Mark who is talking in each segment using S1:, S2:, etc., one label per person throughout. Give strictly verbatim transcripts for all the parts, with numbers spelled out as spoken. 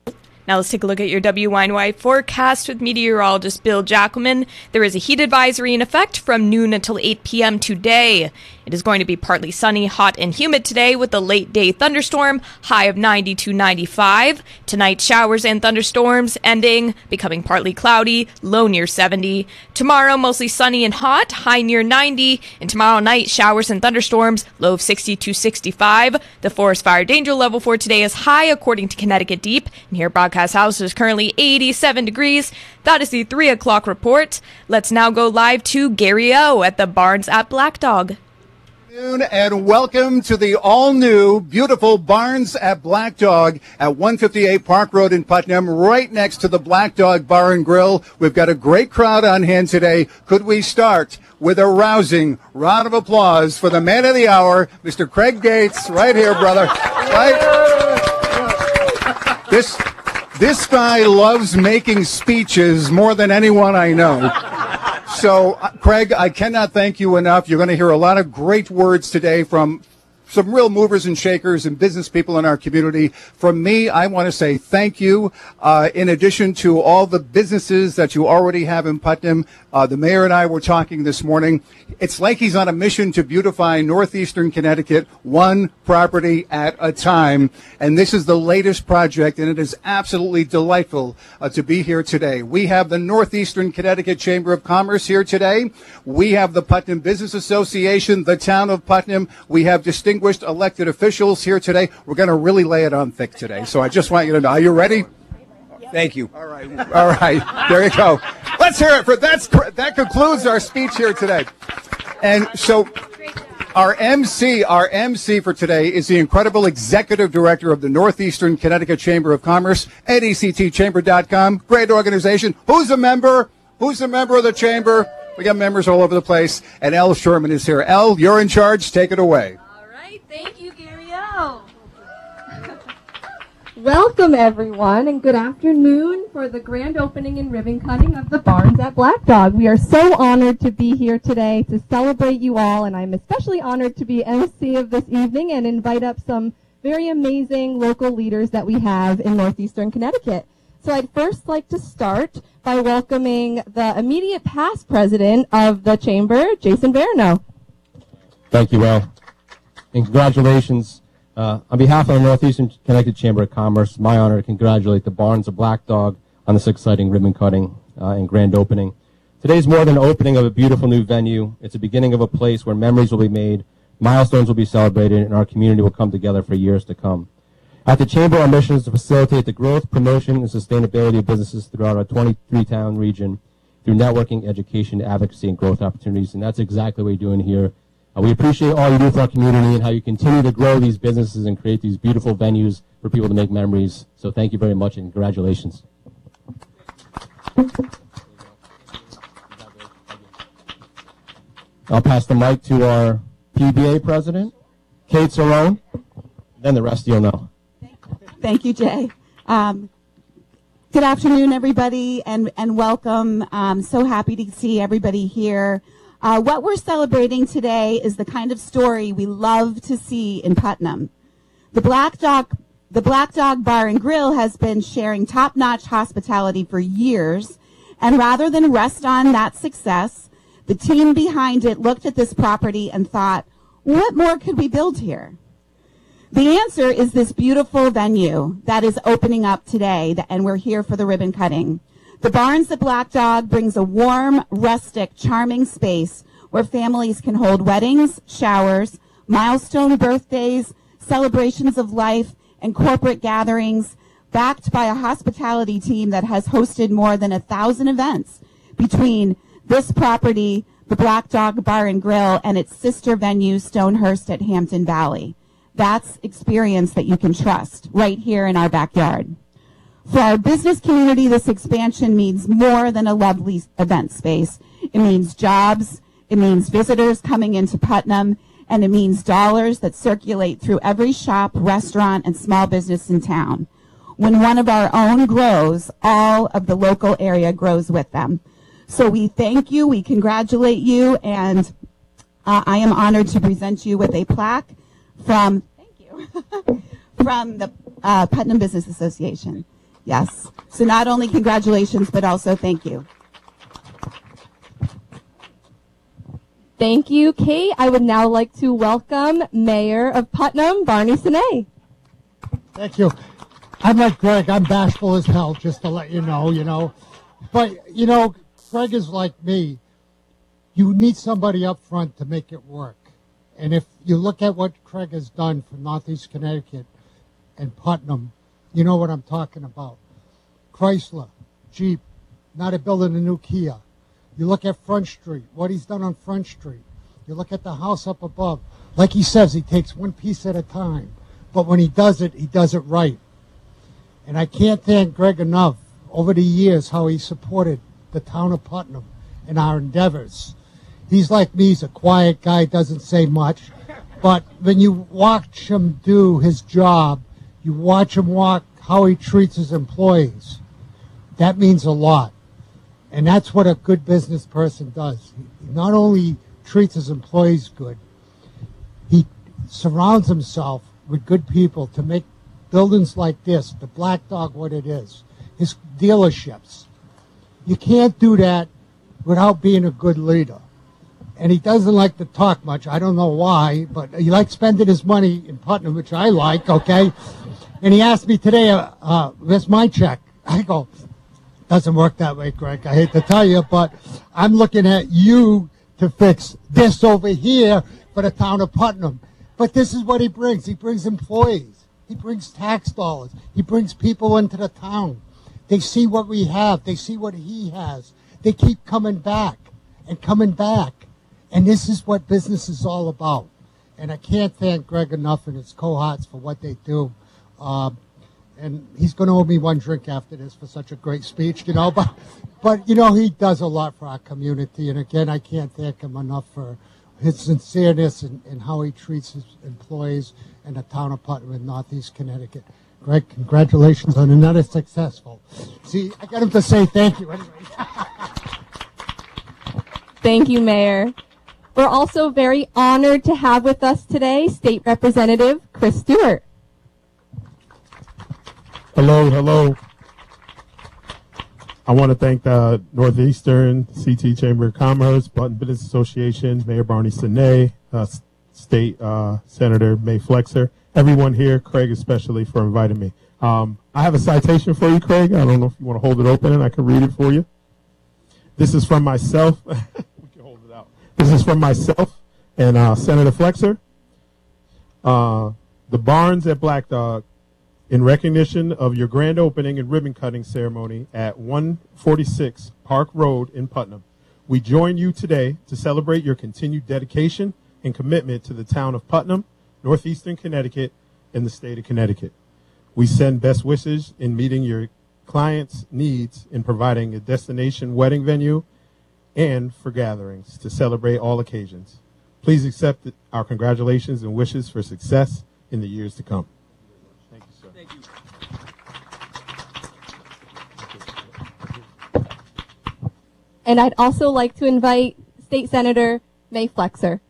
S1: Now let's take a look at your W Y N Y forecast with meteorologist Bill Jackelman. There is a heat advisory in effect from noon until eight p.m. today. It is going to be partly sunny, hot, and humid today with a late day thunderstorm, high of ninety to ninety-five. Tonight, showers and thunderstorms ending, becoming partly cloudy, low near seventy. Tomorrow, mostly sunny and hot, high near ninety. And tomorrow night, showers and thunderstorms, low of sixty to sixty-five. The forest fire danger level for today is high, according to Connecticut Deep. And here, Broadcast House is currently eighty-seven degrees. That is the three o'clock report. Let's now go live to Gary O at the Barns at Black Dog.
S2: And welcome to the all-new, beautiful Barns at Black Dog at one fifty-eight Park Road in Putnam, right next to the Black Dog Bar and Grill. We've got a great crowd on hand today. Could we start with a rousing round of applause for the man of the hour, Mister Craig Gates, right here, brother. Right? This, this guy loves making speeches more than anyone I know. So, uh, Craig, I cannot thank you enough. You're going to hear a lot of great words today from some real movers and shakers and business people in our community. From me, I want to say thank you. Uh, in addition to all the businesses that you already have in Putnam, uh, the mayor and I were talking this morning. It's like he's on a mission to beautify northeastern Connecticut, one property at a time. And this is the latest project, and it is absolutely delightful uh, to be here today. We have the Northeastern Connecticut Chamber of Commerce here today. We have the Putnam Business Association, the town of Putnam. We have distinguished elected officials here today. We're going to really lay it on thick today. So I just want you to know. Are you ready?
S3: Thank you.
S2: All right. All right. There you go. Let's hear it for that's that concludes our speech here today. And so our M C, our M C for today is the incredible executive director of the Northeastern Connecticut Chamber of Commerce, N E C T chamber dot com. Great organization. Who's a member? Who's a member of the chamber? We got members all over the place. And Elle Sherman is here. Elle, you're in charge. Take it away.
S4: Thank you, Gary O. Welcome, everyone, and good afternoon for the grand opening and ribbon cutting of the Barns at Black Dog. We are so honored to be here today to celebrate you all, and I'm especially honored to be M C of this evening and invite up some very amazing local leaders that we have in northeastern Connecticut. So I'd first like to start by welcoming the immediate past president of the Chamber, Jason Verno.
S5: Thank you, Elle. And congratulations. Uh, on behalf of the Northeastern Connecticut Chamber of Commerce, my honor to congratulate the Barns of Black Dog on this exciting ribbon cutting uh, and grand opening. Today's more than an opening of a beautiful new venue. It's a beginning of a place where memories will be made, milestones will be celebrated, and our community will come together for years to come. At the Chamber, our mission is to facilitate the growth, promotion, and sustainability of businesses throughout our twenty-three town region through networking, education, advocacy, and growth opportunities, and that's exactly what we're doing here. Uh, we appreciate all you do for our community and how you continue to grow these businesses and create these beautiful venues for people to make memories. So thank you very much and congratulations. I'll pass the mic to our P B A president, Kate Cerrone. Then the rest you'll know.
S6: Thank you, Jay. Um, good afternoon, everybody, and, and welcome. Um, so happy to see everybody here. Uh, what we're celebrating today is the kind of story we love to see in Putnam. The Black Dog, the Black Dog Bar and Grill has been sharing top-notch hospitality for years, and rather than rest on that success, the team behind it looked at this property and thought, what more could we build here? The answer is this beautiful venue that is opening up today, and we're here for the ribbon cutting. The Barns at Black Dog brings a warm, rustic, charming space where families can hold weddings, showers, milestone birthdays, celebrations of life, and corporate gatherings, backed by a hospitality team that has hosted more than a thousand events between this property, the Black Dog Bar and Grill, and its sister venue, Stonehurst at Hampton Valley. That's experience that you can trust right here in our backyard. For our business community, this expansion means more than a lovely event space. It means jobs, it means visitors coming into Putnam, and it means dollars that circulate through every shop, restaurant, and small business in town. When one of our own grows, all of the local area grows with them. So we thank you, we congratulate you, and uh, I am honored to present you with a plaque from, thank you, from the uh, Putnam Business Association. Yes. So not only congratulations, but also thank you.
S4: Thank you, Kate. I would now like to welcome Mayor of Putnam, Barney Sinay.
S3: Thank you. I'm like Greg. I'm bashful as hell, just to let you know, you know. But, you know, Greg is like me. You need somebody up front to make it work. And if you look at what Craig has done for Northeast Connecticut and Putnam, you know what I'm talking about. Chrysler, Jeep, now they're building a new Kia. You look at Front Street, what he's done on Front Street. You look at the house up above. Like he says, he takes one piece at a time. But when he does it, he does it right. And I can't thank Greg enough over the years how he supported the town of Putnam and our endeavors. He's like me, he's a quiet guy, doesn't say much. But when you watch him do his job, you watch him walk how he treats his employees. That means a lot. And that's what a good business person does. He not only treats his employees good, he surrounds himself with good people to make buildings like this, the Black Dog, what it is, his dealerships. You can't do that without being a good leader. And he doesn't like to talk much. I don't know why, but he likes spending his money in Putnam, which I like, okay? And he asked me today, uh, uh, where's my check? I go, doesn't work that way, Greg. I hate to tell you, but I'm looking at you to fix this over here for the town of Putnam. But this is what he brings. He brings employees. He brings tax dollars. He brings people into the town. They see what we have. They see what he has. They keep coming back and coming back. And this is what business is all about. And I can't thank Greg enough and his cohorts for what they do. Um, and he's going to owe me one drink after this for such a great speech, you know. But, but, you know, he does a lot for our community. And, again, I can't thank him enough for his sincereness and, and how he treats his employees and the town of Putnam in Northeast Connecticut. Greg, congratulations on another successful. See, I got him to say thank you anyway.
S4: Thank you, Mayor. We're also very honored to have with us today State Representative Chris Stewart.
S7: Hello, hello. I want to thank the Northeastern C T Chamber of Commerce, Putnam Business Association, Mayor Barney Sinay, uh, State uh, Senator May Flexer, everyone here, Craig especially, for inviting me. Um, I have a citation for you, Craig. I don't know if you want to hold it open and I can read it for you. This is from myself. We can hold it out. This is from myself and uh, Senator Flexer. Uh, the Barns at Black Dog, in recognition of your grand opening and ribbon cutting ceremony at one forty-six Park Road in Putnam, we join you today to celebrate your continued dedication and commitment to the town of Putnam, Northeastern Connecticut, and the state of Connecticut. We send best wishes in meeting your clients' needs in providing a destination wedding venue and for gatherings to celebrate all occasions. Please accept our congratulations and wishes for success in the years to come. Thank you, sir. Thank
S4: you. And I'd also like to invite State Senator May Flexer.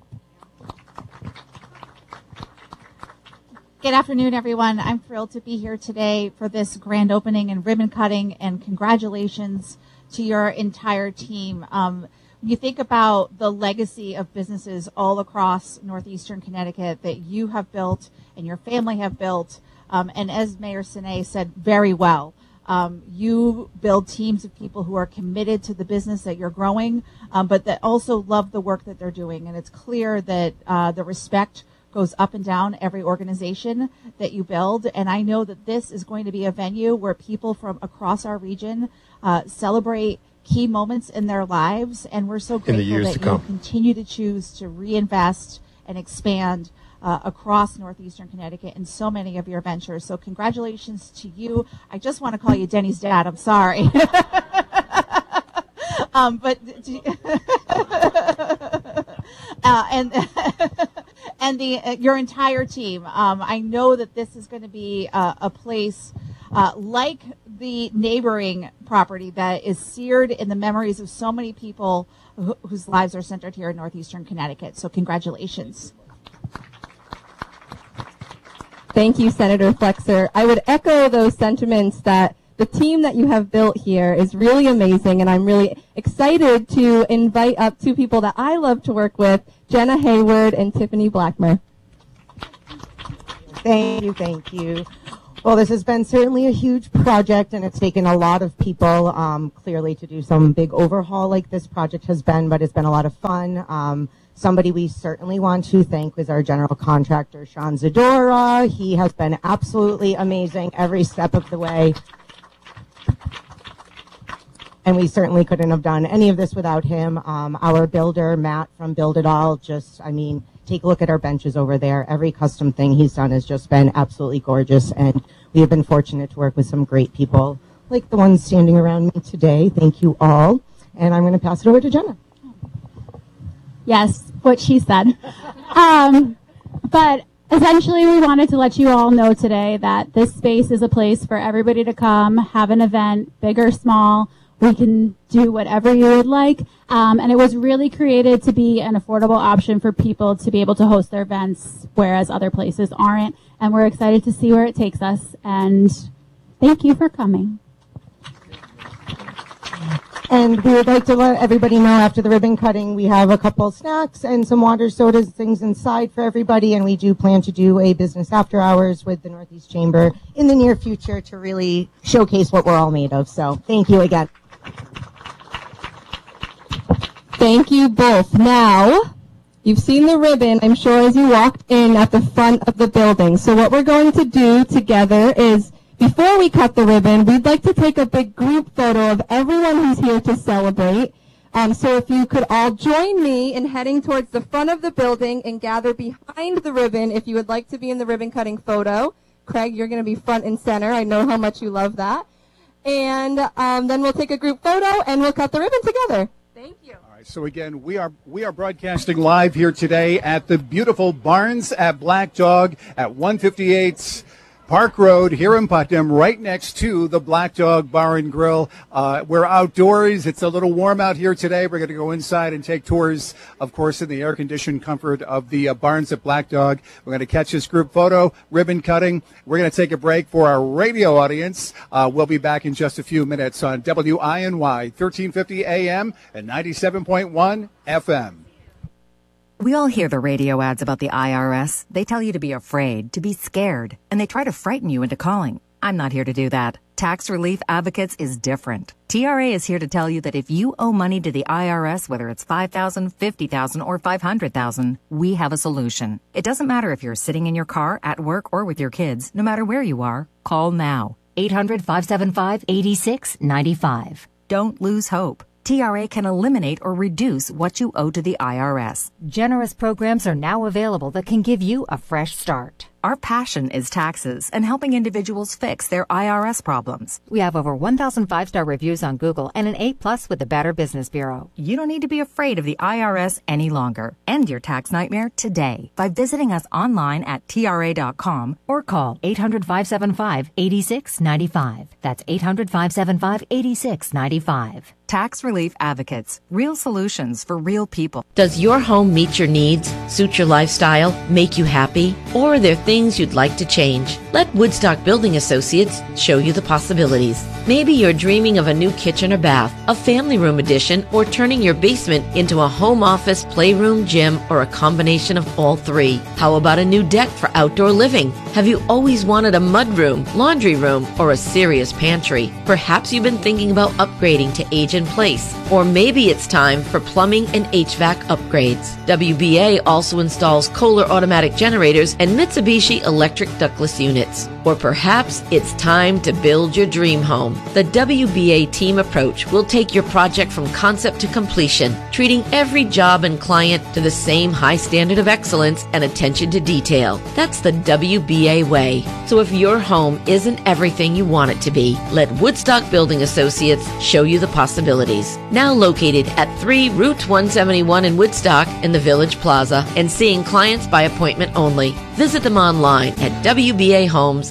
S8: Good afternoon, everyone. I'm thrilled to be here today for this grand opening and ribbon cutting, and congratulations to your entire team. Um, when you think about the legacy of businesses all across Northeastern Connecticut that you have built and your family have built, um, and as Mayor Sinay said very well, um, you build teams of people who are committed to the business that you're growing, um, but that also love the work that they're doing. And it's clear that uh, the respect goes up and down every organization that you build. And I know that this is going to be a venue where people from across our region uh, celebrate key moments in their lives. And we're so grateful that you continue to choose to reinvest and expand uh, across Northeastern Connecticut in so many of your ventures. So congratulations to you. I just want to call you Denny's dad. I'm sorry. um, but uh, and and the uh, your entire team. Um, I know that this is going to be uh, a place uh, like the neighboring property that is seared in the memories of so many people wh whose lives are centered here in Northeastern Connecticut. So congratulations.
S4: Thank you, Senator Flexer. I would echo those sentiments that the team that you have built here is really amazing, and I'm really excited to invite up two people that I love to work with, Jenna Hayward and Tiffany Blackmer.
S9: Thank you, thank you. Well, this has been certainly a huge project, and it's taken a lot of people, um, clearly, to do some big overhaul like this project has been, but it's been a lot of fun. Um, somebody we certainly want to thank was our general contractor, Sean Zadora. He has been absolutely amazing every step of the way. And we certainly couldn't have done any of this without him. Um, our builder, Matt from Build It All, just, I mean, take a look at our benches over there. Every custom thing he's done has just been absolutely gorgeous. And we have been fortunate to work with some great people like the ones standing around me today. Thank you all. And I'm going to pass it over to Jenna.
S10: Yes, what she said. um, but essentially, we wanted to let you all know today that this space is a place for everybody to come, have an event, big or small. We can do whatever you would like. Um, and it was really created to be an affordable option for people to be able to host their events, whereas other places aren't. And we're excited to see where it takes us. And thank you for coming.
S9: And we would like to let everybody know after the ribbon cutting, we have a couple snacks and some water, sodas, things inside for everybody. And we do plan to do a business after hours with the Northeast Chamber in the near future to really showcase what we're all made of. So thank you again.
S4: Thank you both. Now, you've seen the ribbon, I'm sure, as you walked in at the front of the building. So what we're going to do together is, before we cut the ribbon, we'd like to take a big group photo of everyone who's here to celebrate. Um, so if you could all join me in heading towards the front of the building and gather behind the ribbon if you would like to be in the ribbon cutting photo. Craig, you're going to be front and center. I know how much you love that. And um, then we'll take a group photo and we'll cut the ribbon together. Thank you.
S2: All right, so again, we are we are broadcasting live here today at the beautiful Barns at Black Dog at one fifty-eight Park Road here in Putnam, right next to the Black Dog Bar and Grill. Uh, we're outdoors. It's a little warm out here today. We're going to go inside and take tours, of course, in the air-conditioned comfort of the uh, Barns at Black Dog. We're going to catch this group photo, ribbon cutting. We're going to take a break for our radio audience. Uh, we'll be back in just a few minutes on W I N Y, thirteen fifty A M and ninety-seven point one F M.
S11: We all hear the radio ads about the I R S. They tell you to be afraid, to be scared, and they try to frighten you into calling. I'm not here to do that. Tax Relief Advocates is different. T R A is here to tell you that if you owe money to the I R S, whether it's five thousand dollars, fifty thousand dollars, or five hundred thousand dollars, we have a solution. It doesn't matter if you're sitting in your car, at work, or with your kids. No matter where you are, call now. eight hundred, five seven five, eight six nine five. Don't lose hope. T R A can eliminate or reduce what you owe to the I R S.
S12: Generous programs are now available that can give you a fresh start.
S11: Our passion is taxes and helping individuals fix their I R S problems.
S12: We have over one thousand five-star reviews on Google and an A plus with the Better Business Bureau.
S11: You don't need to be afraid of the I R S any longer. End your tax nightmare today by visiting us online at T R A dot com or call
S12: eight hundred, five seven five, eight six nine five. That's eight hundred, five seven five, eight six nine five.
S11: Tax Relief Advocates. Real solutions for real people.
S13: Does your home meet your needs, suit your lifestyle, make you happy? Or are there things you'd like to change? Let Woodstock Building Associates show you the possibilities. Maybe you're dreaming of a new kitchen or bath, a family room addition, or turning your basement into a home office, playroom, gym, or a combination of all three. How about a new deck for outdoor living? Have you always wanted a mudroom, laundry room, or a serious pantry? Perhaps you've been thinking about upgrading to age in place. Or maybe it's time for plumbing and H V A C upgrades. W B A also installs Kohler automatic generators and Mitsubishi electric ductless units. Or perhaps it's time to build your dream home. The W B A team approach will take your project from concept to completion, treating every job and client to the same high standard of excellence and attention to detail. That's the W B A way. So if your home isn't everything you want it to be, let Woodstock Building Associates show you the possibilities. Now located at three Route one seventy-one in Woodstock in the Village Plaza and seeing clients by appointment only. Visit them online at W B A homes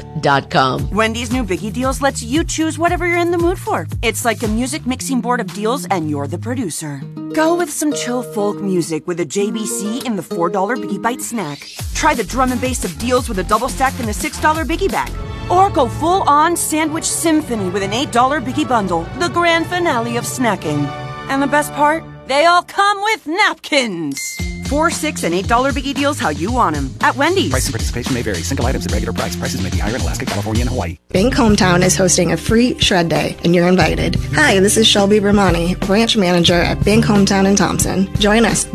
S13: dot com.
S14: Wendy's new Biggie Deals lets you choose whatever you're in the mood for. It's like a music mixing board of deals, and you're the producer. Go with some chill folk music with a J B C in the four dollar Biggie Bite snack. Try the drum and bass of deals with a double stack in the six dollar Biggie Bag. Or go full-on sandwich symphony with an eight dollar Biggie Bundle, the grand finale of snacking. And the best part? They all come with napkins. Four, six, and eight dollar Biggie Deals how you want them at Wendy's.
S15: Price and participation may vary. Single items at regular price. Prices may be higher in Alaska, California, and Hawaii.
S16: Bank Hometown is hosting a free shred day, and you're invited. Hi, this is Shelby Bramani, branch manager at Bank Hometown in Thompson. Join us